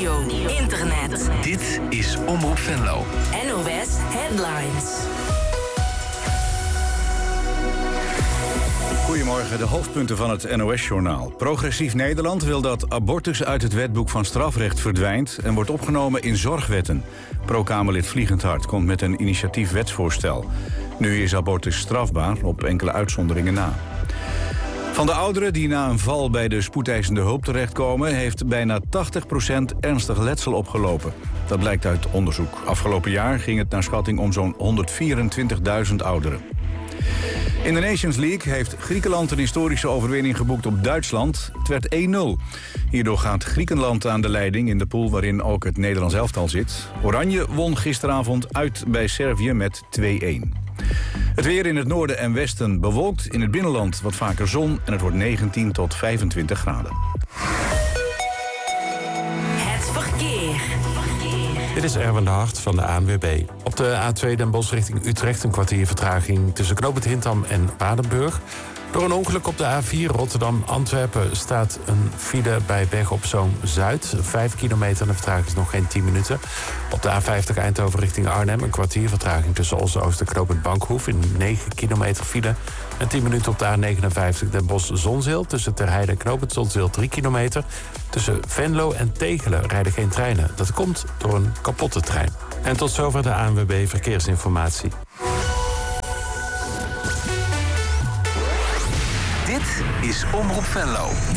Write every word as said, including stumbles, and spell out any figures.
radio, internet. Dit is Omroep Venlo. N O S Headlines. Goedemorgen, de hoofdpunten van het N O S-journaal. Progressief Nederland wil dat abortus uit het wetboek van strafrecht verdwijnt en wordt opgenomen in zorgwetten. Pro-Kamerlid Vliegendhart komt met een initiatief wetsvoorstel. Nu is abortus strafbaar, op enkele uitzonderingen na. Van de ouderen die na een val bij de spoedeisende hulp terechtkomen, heeft bijna tachtig procent ernstig letsel opgelopen. Dat blijkt uit onderzoek. Afgelopen jaar ging het naar schatting om zo'n honderdvierentwintigduizend ouderen. In de Nations League heeft Griekenland een historische overwinning geboekt op Duitsland. Het werd één nul. Hierdoor gaat Griekenland aan de leiding in de pool waarin ook het Nederlands elftal zit. Oranje won gisteravond uit bij Servië met twee-één. Het weer in het noorden en westen bewolkt, in het binnenland wat vaker zon en het wordt negentien tot vijfentwintig graden. Het verkeer. Dit is Erwin de Hart van de A N W B. Op de A twee Den Bosch richting Utrecht een kwartier vertraging tussen Knoopend Hintham en Waardenburg. Door een ongeluk op de A vier Rotterdam-Antwerpen staat een file bij Berg op Zoom Zuid. Vijf kilometer en de vertraging is nog geen tien minuten. Op de A vijftig Eindhoven richting Arnhem een kwartier vertraging tussen Olsen-Oost en Knoopend Bankhoef in negen kilometer file. En tien minuten op de A negenenvijftig Den Bosch-Zonzeel tussen Terheide en Knoopend Zonzeel drie kilometer. Tussen Venlo en Tegelen rijden geen treinen. Dat komt door een kapotte trein. En tot zover de A N W B Verkeersinformatie. Dit is Omroep Venlo.